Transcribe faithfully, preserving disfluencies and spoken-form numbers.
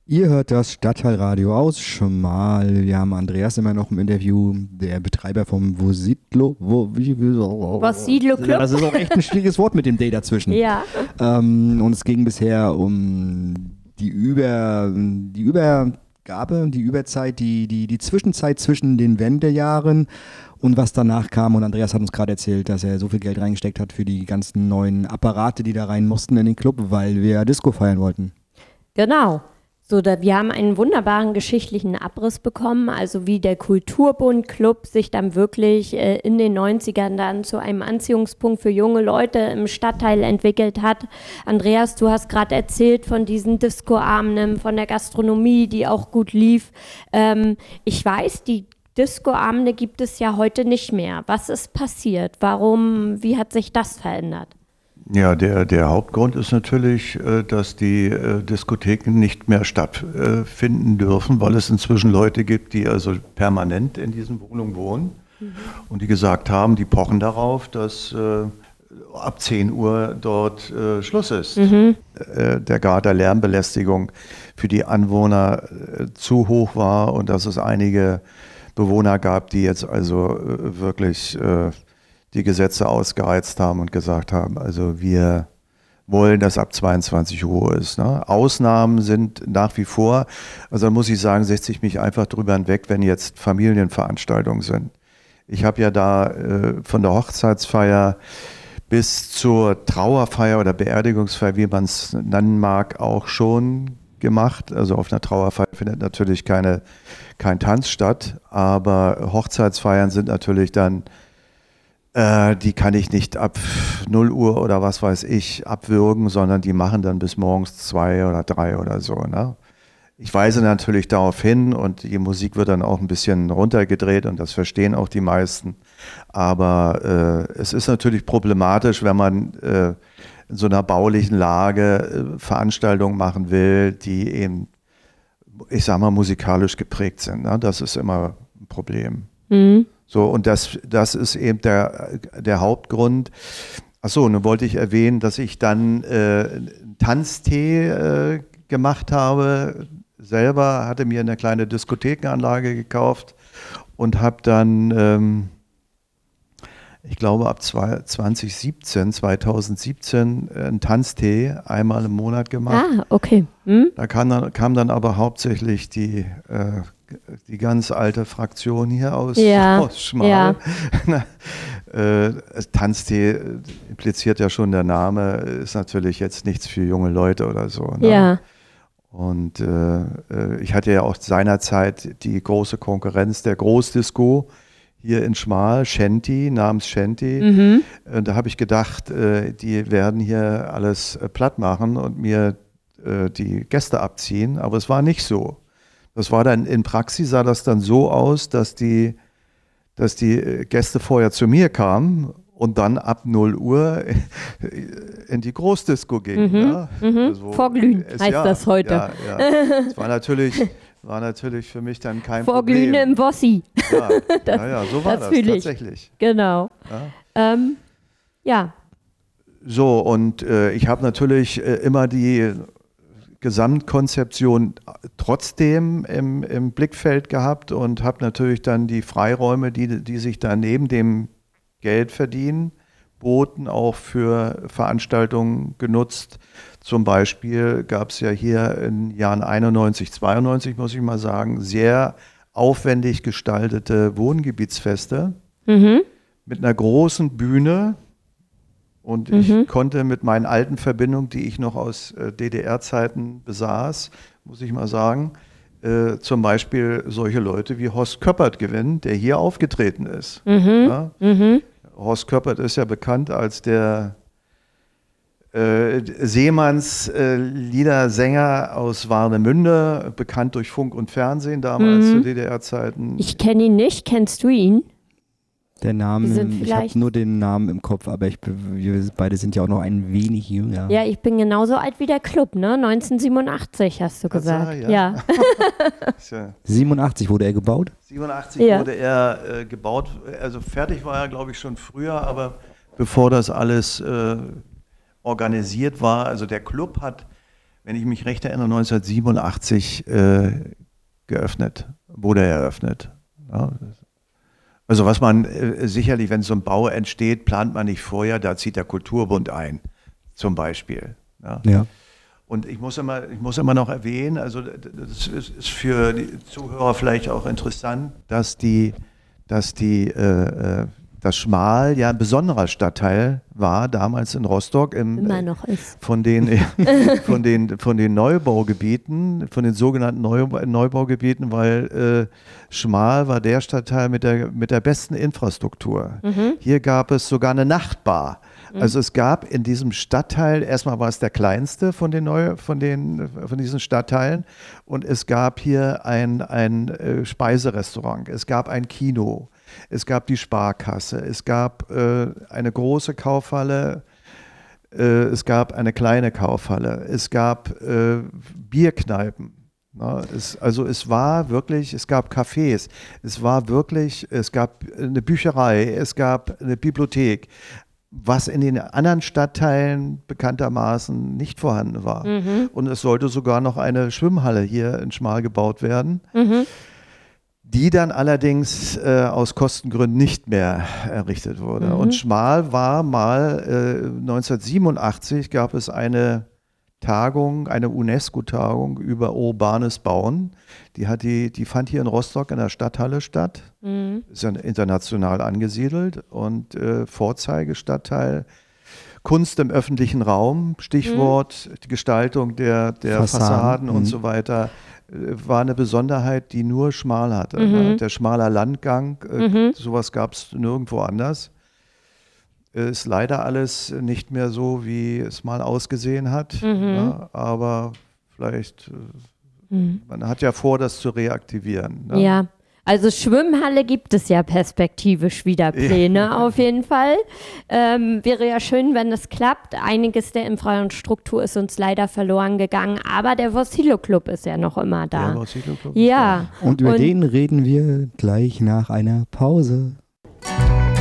Ihr hört das Stadtteilradio aus Schmal. Wir haben Andreas immer noch im Interview, der Betreiber vom Vosidlo. Wo, wie, wie, Vosidlo Club. Das ist auch echt ein schwieriges Wort mit dem D dazwischen. Ja. Ähm, und es ging bisher um die, Über, die Übergabe, die Überzeit, die, die, die Zwischenzeit zwischen den Wendejahren und was danach kam. Und Andreas hat uns gerade erzählt, dass er so viel Geld reingesteckt hat für die ganzen neuen Apparate, die da rein mussten in den Club, weil wir Disco feiern wollten. Genau. So, da, wir haben einen wunderbaren geschichtlichen Abriss bekommen, also wie der Kulturbund Club sich dann wirklich äh, in den neunzigern dann zu einem Anziehungspunkt für junge Leute im Stadtteil entwickelt hat. Andreas, du hast gerade erzählt von diesen Discoabenden, von der Gastronomie, die auch gut lief. Ähm, ich weiß, die Discoabende gibt es ja heute nicht mehr. Was ist passiert? Warum, wie hat sich das verändert? Ja, der, der Hauptgrund ist natürlich, dass die Diskotheken nicht mehr stattfinden dürfen, weil es inzwischen Leute gibt, die also permanent in diesen Wohnungen wohnen mhm. und die gesagt haben, die pochen darauf, dass ab zehn Uhr dort Schluss ist. Mhm. Der Grad der Lärmbelästigung für die Anwohner zu hoch war und dass es einige Bewohner gab, die jetzt also wirklich die Gesetze ausgereizt haben und gesagt haben, also wir wollen, dass ab zweiundzwanzig Uhr ist. Ne? Ausnahmen sind nach wie vor, also da muss ich sagen, setze ich mich einfach drüber hinweg, wenn jetzt Familienveranstaltungen sind. Ich habe ja da äh, von der Hochzeitsfeier bis zur Trauerfeier oder Beerdigungsfeier, wie man es nennen mag, auch schon gemacht. Also auf einer Trauerfeier findet natürlich keine, kein Tanz statt, aber Hochzeitsfeiern sind natürlich dann Äh, die kann ich nicht ab null Uhr oder was weiß ich abwürgen, sondern die machen dann bis morgens zwei oder drei oder so. Ne? Ich weise natürlich darauf hin und die Musik wird dann auch ein bisschen runtergedreht und das verstehen auch die meisten. Aber äh, es ist natürlich problematisch, wenn man äh, in so einer baulichen Lage äh, Veranstaltungen machen will, die eben, ich sag mal, musikalisch geprägt sind. Ne? Das ist immer ein Problem. Mhm. So, und das, das ist eben der, der Hauptgrund. Achso, nun wollte ich erwähnen, dass ich dann äh, Tanztee äh, gemacht habe. Selber hatte mir eine kleine Diskothekenanlage gekauft und habe dann, ähm, ich glaube ab zwanzig siebzehn, zweitausendsiebzehn einen Tanztee einmal im Monat gemacht. Ah, okay. Hm? Da kam dann, kam dann aber hauptsächlich die äh, die ganz alte Fraktion hier aus, ja, aus Schmal. Ja. äh, Tanztee impliziert ja schon der Name, ist natürlich jetzt nichts für junge Leute oder so. Ne? Ja. Und äh, ich hatte ja auch seinerzeit die große Konkurrenz der Großdisco hier in Schmal, Shanty, namens Shanty. Mhm. Äh, da habe ich gedacht, äh, die werden hier alles äh, platt machen und mir äh, die Gäste abziehen, aber es war nicht so. Das war dann in Praxis, sah das dann so aus, dass die, dass die Gäste vorher zu mir kamen und dann ab null Uhr in die Großdisco gingen. Mhm, ja. mhm. Also, Vorglühen es, heißt ja, das heute. Ja, ja. Das war natürlich, war natürlich für mich dann kein Vorglühen Problem. im Bossi. Ja, das, ja, ja, so war das, das tatsächlich. Genau. Ja. Ähm, ja. So, und äh, ich habe natürlich äh, immer die Gesamtkonzeption trotzdem im, im Blickfeld gehabt und habe natürlich dann die Freiräume, die, die sich da neben dem Geld verdienen, boten, auch für Veranstaltungen genutzt. Zum Beispiel gab es ja hier in Jahren einundneunzig, zweiundneunzig, muss ich mal sagen, sehr aufwendig gestaltete Wohngebietsfeste mhm. mit einer großen Bühne. Und ich mhm. konnte mit meinen alten Verbindungen, die ich noch aus äh, D D R-Zeiten besaß, muss ich mal sagen, äh, zum Beispiel solche Leute wie Horst Köppert gewinnen, der hier aufgetreten ist. Mhm. Ja? Mhm. Horst Köppert ist ja bekannt als der äh, Seemanns äh, Liedersänger aus Warnemünde, bekannt durch Funk und Fernsehen damals mhm. zu D D R-Zeiten. Ich kenne ihn nicht, kennst du ihn? Der Name, ich habe nur den Namen im Kopf, aber ich, wir beide sind ja auch noch ein wenig jünger. Ja, ich bin genauso alt wie der Club, ne? neunzehnhundertsiebenundachtzig hast du Kannst gesagt. sagen, ja. Ja. siebenundachtzig wurde er gebaut? siebenundachtzig ja. wurde er äh, gebaut, also fertig war er glaube ich schon früher, aber bevor das alles äh, organisiert war, also der Club hat wenn ich mich recht erinnere, neunzehnhundertsiebenundachtzig äh, geöffnet, wurde eröffnet. Ja, also was man äh, sicherlich, wenn so ein Bau entsteht, plant man nicht vorher, da zieht der Kulturbund ein, zum Beispiel. Ja. Ja. Und ich muss immer, ich muss immer noch erwähnen, also das ist, ist für die Zuhörer vielleicht auch interessant, dass die, dass die, äh, das Schmal ja ein besonderer Stadtteil war, damals in Rostock. Im, Immer noch ist. Von den, von den, von den Neubaugebieten, von den sogenannten Neu, Neubaugebieten, weil äh, Schmal war der Stadtteil mit der, mit der besten Infrastruktur. Mhm. Hier gab es sogar eine Nachtbar. Also es gab in diesem Stadtteil, erstmal war es der kleinste von den, Neu, von den von diesen Stadtteilen, und es gab hier ein, ein äh, Speiserestaurant, es gab ein Kino, es gab die Sparkasse, es gab äh, eine große Kaufhalle, äh, es gab eine kleine Kaufhalle, es gab äh, Bierkneipen. Na, es, also es war wirklich, es gab Cafés, es war wirklich, es gab eine Bücherei, es gab eine Bibliothek, was in den anderen Stadtteilen bekanntermaßen nicht vorhanden war. Mhm. Und es sollte sogar noch eine Schwimmhalle hier in Schmal gebaut werden, mhm. die dann allerdings äh, aus Kostengründen nicht mehr errichtet wurde. Mhm. Und Schmal war mal, äh, neunzehnhundertsiebenundachtzig gab es eine Tagung, eine UNESCO-Tagung über urbanes Bauen. Die, hat die, die fand hier in Rostock in der Stadthalle statt. Mhm. Ist ja international angesiedelt und äh, Vorzeigestadtteil Kunst im öffentlichen Raum, Stichwort mhm. die Gestaltung der, der Fassaden, Fassaden und mhm. so weiter, äh, war eine Besonderheit, die nur Schmal hatte. Mhm. Ne? Der schmaler Landgang, äh, mhm. sowas gab es nirgendwo anders. Ist leider alles nicht mehr so, wie es mal ausgesehen hat. Mhm. Ja, aber vielleicht, mhm. man hat ja vor, das zu reaktivieren. Ne? Ja, also Schwimmhalle gibt es ja perspektivisch wieder Pläne ja. auf jeden Fall. Ähm, wäre ja schön, wenn es klappt. Einiges der Infrastruktur ist uns leider verloren gegangen, aber der Vossilo Club ist ja noch immer da. Der Vossilo Club ja. ist da. Und über Und den reden wir gleich nach einer Pause.